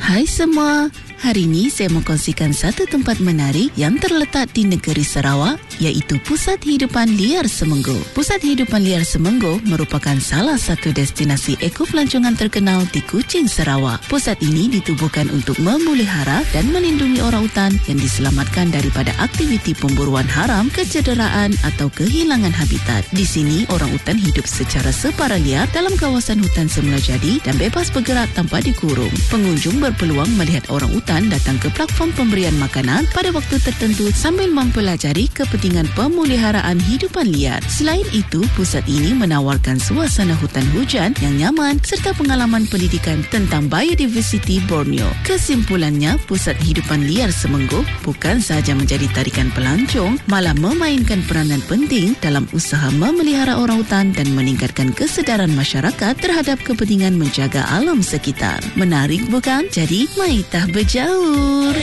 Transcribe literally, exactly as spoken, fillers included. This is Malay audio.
Hai semua, hari ini saya mau kongsikan satu tempat menarik yang terletak di negeri Sarawak, iaitu Pusat Hidupan Liar Semenggo. Pusat Hidupan Liar Semenggo merupakan salah satu destinasi ekopelancongan terkenal di Kuching, Sarawak. Pusat ini ditubuhkan untuk memelihara dan melindungi orang hutan yang diselamatkan daripada aktiviti pemburuan haram, kecederaan atau kehilangan habitat. Di sini, orang hutan hidup secara separa liar dalam kawasan hutan semula jadi dan bebas bergerak tanpa dikurung. Pengunjung berpeluang melihat orang hutan datang ke platform pemberian makanan pada waktu tertentu sambil mempelajari kepentingan pemeliharaan hidupan liar. Selain itu, pusat ini menawarkan suasana hutan hujan yang nyaman serta pengalaman pendidikan tentang biodiversity Borneo. Kesimpulannya, Pusat Hidupan Liar Semenggo bukan sahaja menjadi tarikan pelancong, malah memainkan peranan penting dalam usaha memelihara orang hutan dan meningkatkan kesedaran masyarakat terhadap kepentingan menjaga alam sekitar. Menarik bukan? Jadi, maitah berjaur.